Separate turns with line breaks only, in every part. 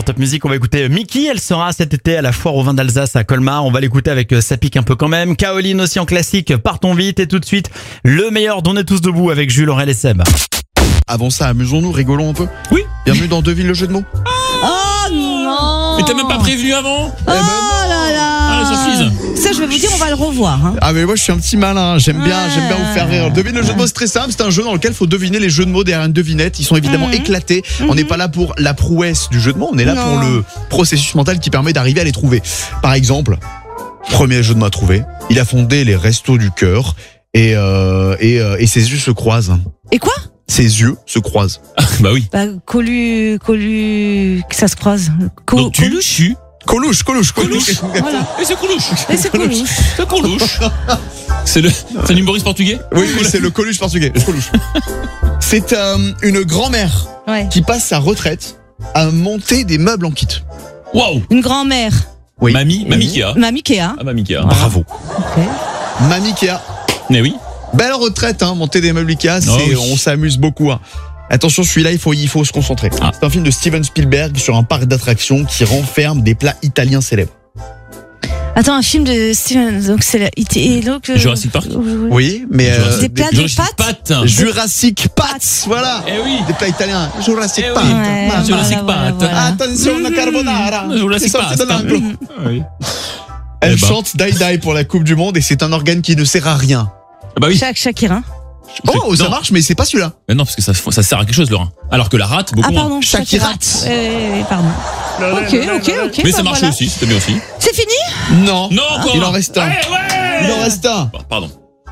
Top Music, on va écouter Mickey. Elle sera cet été à la foire au vin d'Alsace à Colmar. On va l'écouter avec Ça pique un peu quand même. Caroline aussi en classique, Partons vite. Et tout de suite, le meilleur d'On est tous debout avec Jules, Aurel et Seb.
Avant ça, amusons-nous, rigolons un peu.
Oui.
Bienvenue dans Devine le jeu de mots.
Oh non.
Mais t'as même pas prévenu avant?
Oh là là.
Ah, la surprise.
Ça, je vais vous dire, on va le revoir. Hein.
Ah mais moi je suis un petit malin, j'aime bien vous faire rire. Devine le jeu de mots, c'est très simple, c'est un jeu dans lequel il faut deviner les jeux de mots derrière une devinette. Ils sont évidemment éclatés. On n'est pas là pour la prouesse du jeu de mots, on est là pour le processus mental qui permet d'arriver à les trouver. Par exemple, premier jeu de mots à trouver, il a fondé les Restos du Cœur et ses yeux se croisent.
Et quoi?
Ses yeux se croisent.
Bah oui.
Bah, que ça se croise.
Donc tu
Coluche.
Voilà.
Et c'est Coluche.
Et c'est Coluche.
C'est Coluche. C'est un humoriste portugais?
Oui, c'est le Coluche portugais. Coluche. C'est une grand-mère qui passe sa retraite à monter des meubles en kit.
Waouh.
Une grand-mère.
Oui.
Mamie Kéa.
Mamie Kéa.
Ah, Mamie Kéa.
Bravo.
Ok.
Mamie Kéa.
Mais oui.
Belle retraite, hein, monter des meubles Ikea, on s'amuse beaucoup. Hein. Attention, celui-là, il faut se concentrer.
Ah.
C'est un film de Steven Spielberg sur un parc d'attractions qui renferme des plats italiens célèbres.
Attends, un film de Steven. Donc c'est
Jurassic Park.
Oui, mais
Des plats de pâtes.
Jurassic Pats, voilà.
Eh oui.
Des plats italiens. Jurassic
Eh oui.
Pats.
Ouais,
Jurassic
voilà,
Park.
voilà.
Attention, la carbonara.
Jurassic
C'est sorti de
Park.
l'enclos.
Oui.
Elle
Eh ben.
chante Die Die pour la Coupe du Monde et c'est un organe qui ne sert à rien.
Bah oui.
Shakira.
Oh, ça
Non.
marche, mais c'est pas celui-là.
Mais non, parce que ça sert à quelque chose, le rein. Alors que la rate, beaucoup
Ah
moins.
pardon,
Shakira.
Pardon. Ok.
Mais
bah
ça marchait
voilà.
aussi, c'était bien aussi.
C'est fini?
Non.
Non, encore.
Il en reste un.
Ouais.
Il en reste un.
Pardon.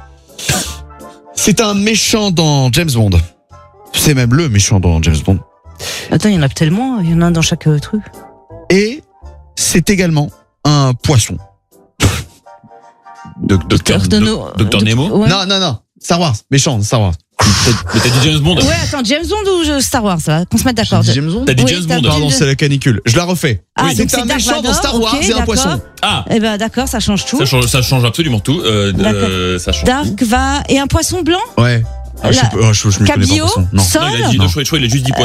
C'est un méchant dans James Bond. C'est même le méchant dans James Bond.
Attends, il y en a tellement. Il y en a un dans chaque truc.
Et c'est également un poisson.
Docteur Nemo.
Ouais.
Non. Star Wars. Méchant, Star Wars.
Mais t'as dit James Bond.
Ouais, attends, James Bond ou Star Wars, là, qu'on se mette d'accord.
J'ai dit James Bond.
T'as dit
Oui,
James
t'as
Bond.
dit-
Pardon, c'est la canicule. Je la refais.
Ah, donc
c'est
c'est
un
Dark
méchant dans
Vador,
Star Wars
ok,
et un
d'accord.
poisson.
Ah.
Eh ben d'accord, ça change tout.
Ça change absolument tout.
D'accord.
Ça change
Dark
tout.
et un poisson blanc.
Ouais. Ah, je
La-
m'y connais pas en
Cabillaud,
poisson. Non.
Sol.
Non, il a dit, je crois qu'il a juste dit poisson.